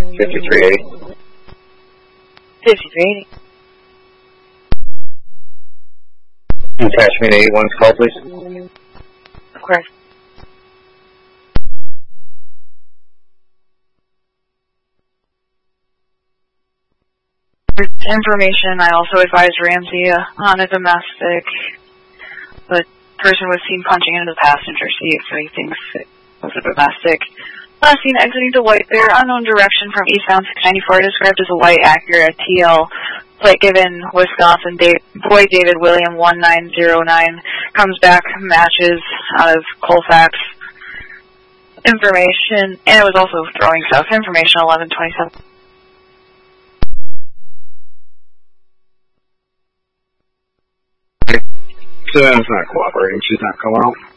5380. 5380. Attachment 81's call, please. Of course. Information, I also advised Ramsey on a domestic. The person was seen punching into the passenger seat, so he thinks it was a domestic. Last seen exiting the White Bear, unknown direction from eastbound 694, described as a white Acura TL. Plate given Wisconsin, Boy David William 1909. Comes back, matches out of Colfax. Information, and it was also throwing stuff. Information 1127. It's not cooperating. She's not coming out.